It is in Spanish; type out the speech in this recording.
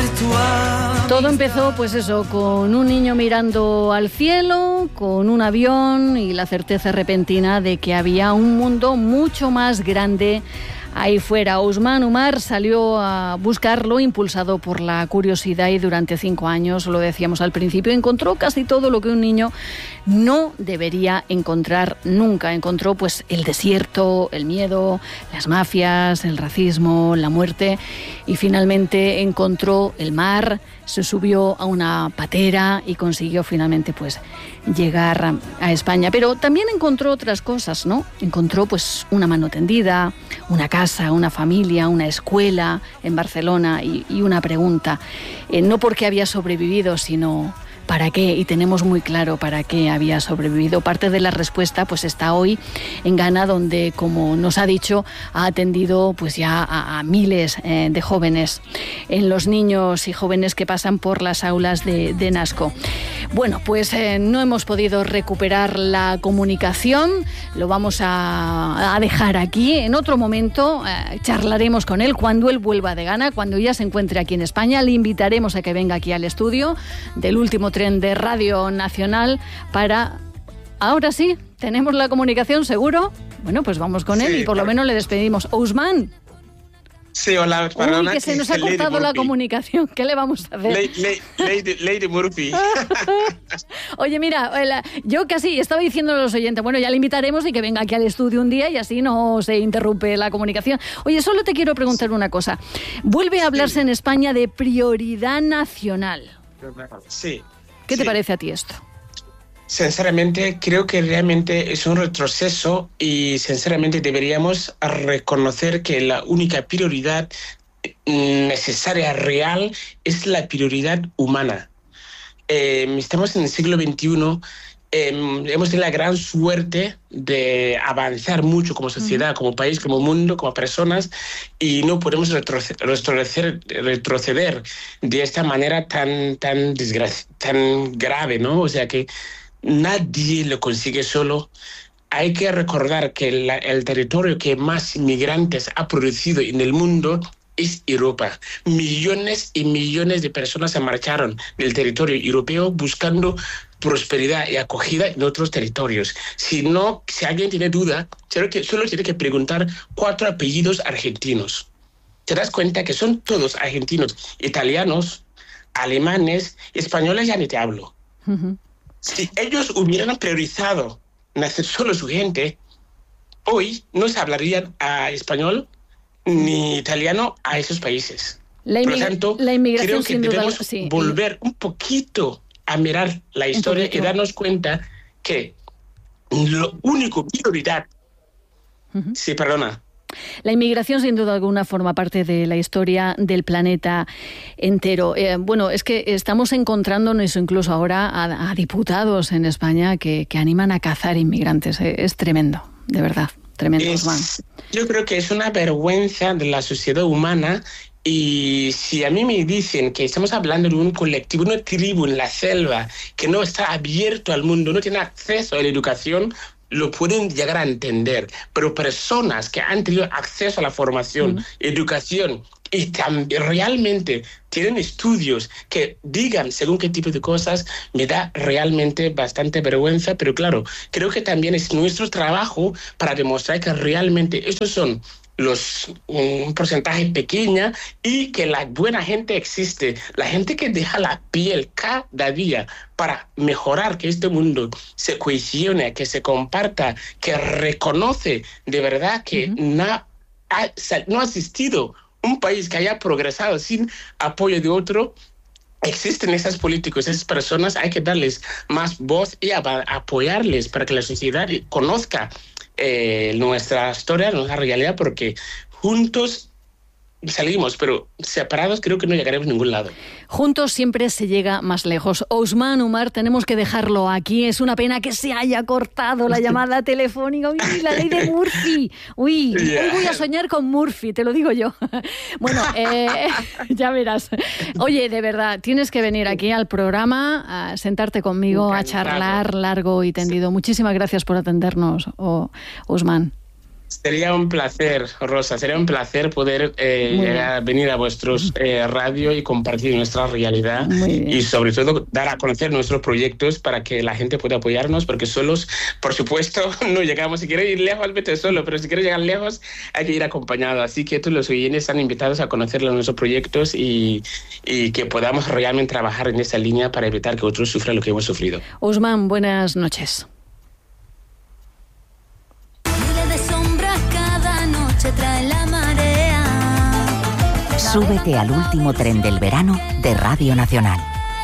Todo empezó, pues eso, con un niño mirando al cielo, con un avión y la certeza repentina de que había un mundo mucho más grande ahí fuera. Ousmane Umar salió a buscarlo, impulsado por la curiosidad, y durante 5 años, lo decíamos al principio, encontró casi todo lo que un niño no debería encontrar nunca. Encontró pues el desierto, el miedo, las mafias, el racismo, la muerte, y finalmente encontró el mar, se subió a una patera y consiguió finalmente pues llegar a España. Pero también encontró otras cosas, ¿no? Encontró pues una mano tendida, una casa, una familia, una escuela en Barcelona y una pregunta. No porque había sobrevivido, sino ¿para qué? Y tenemos muy claro para qué había sobrevivido. Parte de la respuesta pues está hoy en Ghana, donde, como nos ha dicho, ha atendido pues ya a miles de jóvenes, en los niños y jóvenes que pasan por las aulas de NASCO. Bueno, pues no hemos podido recuperar la comunicación, lo vamos a dejar aquí. En otro momento charlaremos con él cuando él vuelva de Ghana, cuando ya se encuentre aquí en España. Le invitaremos a que venga aquí al estudio del Último Tren de Radio Nacional para... Ahora sí, tenemos la comunicación, ¿seguro? Bueno, pues vamos con él y por lo menos le despedimos. Ousmane. Sí, hola, perdona. Uy, que se nos ha cortado la comunicación. ¿Qué le vamos a hacer? Lady Murphy. Oye, mira, yo casi estaba diciendo a los oyentes, bueno, ya le invitaremos y que venga aquí al estudio un día y así no se interrumpe la comunicación. Oye, solo te quiero preguntar una cosa. Vuelve a hablarse en España de prioridad nacional. Sí. ¿Qué te parece a ti esto? Sinceramente, creo que realmente es un retroceso y sinceramente deberíamos reconocer que la única prioridad necesaria, real, es la prioridad humana. Estamos en el siglo XXI, hemos tenido la gran suerte de avanzar mucho como sociedad, como país, como mundo, como personas, y no podemos retroceder de esta manera tan grave, ¿no? O sea que nadie lo consigue solo. Hay que recordar que el territorio que más inmigrantes ha producido en el mundo es Europa. Millones y millones de personas se marcharon del territorio europeo buscando prosperidad y acogida en otros territorios. Si alguien tiene duda, solo tiene que preguntar 4 apellidos argentinos. Te das cuenta que son todos argentinos, italianos, alemanes, españoles, ya ni te hablo. Uh-huh. Si ellos hubieran priorizado nacer solo su gente, hoy no se hablarían español ni italiano a esos países. Por lo tanto, creo que debemos volver un poquito a mirar la historia y darnos cuenta que lo único prioridad... Uh-huh. Sí, perdona. La inmigración, sin duda alguna, forma parte de la historia del planeta entero. Bueno, es que estamos encontrándonos incluso ahora a diputados en España que animan a cazar inmigrantes. Es tremendo, de verdad, tremendo, Ousmane. Yo creo que es una vergüenza de la sociedad humana. Y si a mí me dicen que estamos hablando de un colectivo, una tribu en la selva que no está abierto al mundo, no tiene acceso a la educación, lo pueden llegar a entender, pero personas que han tenido acceso a la formación, educación, y también realmente tienen estudios que digan según qué tipo de cosas, me da realmente bastante vergüenza, pero claro, creo que también es nuestro trabajo para demostrar que realmente estos son un porcentaje pequeño y que la buena gente existe, la gente que deja la piel cada día para mejorar, que este mundo se cohesione, que se comparta, que reconoce de verdad que no ha existido un país que haya progresado sin apoyo de otro. Existen esos políticos, esas personas, hay que darles más voz y apoyarles para que la sociedad conozca nuestra historia, nuestra realidad, porque juntos salimos, pero separados creo que no llegaremos a ningún lado. Juntos siempre se llega más lejos. Ousmane Umar, tenemos que dejarlo aquí. Es una pena que se haya cortado la llamada telefónica. Uy, la ley de Murphy. Uy, hoy voy a soñar con Murphy, te lo digo yo. Bueno, ya verás. Oye, de verdad, tienes que venir aquí al programa, a sentarte conmigo, a charlar largo y tendido. Muchísimas gracias por atendernos, Ousmane. Sería un placer, Rosa, sería un placer poder venir a vuestros radio y compartir nuestra realidad y sobre todo dar a conocer nuestros proyectos para que la gente pueda apoyarnos, porque solos, por supuesto, no llegamos. Si quieres ir lejos, vete solo, pero si quieres llegar lejos, hay que ir acompañado. Así que todos los oyentes están invitados a conocer nuestros proyectos y que podamos realmente trabajar en esa línea para evitar que otros sufran lo que hemos sufrido. Ousmane, buenas noches. Trae la marea. Súbete al último tren del verano de Radio Nacional.